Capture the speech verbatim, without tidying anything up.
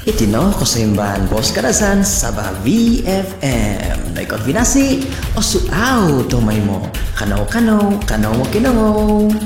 Itino ko sa imbahan Boss Karasan sa ba V F M. Naikombinasi o suaw tumay mo. Kanaw-kanaw, kanaw mo kinangaw.